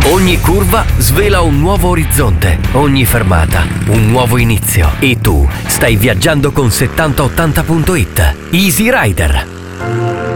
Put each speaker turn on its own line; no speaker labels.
Ogni curva svela un nuovo orizzonte, ogni fermata un nuovo inizio. E tu stai viaggiando con 7080.it. Easy Rider.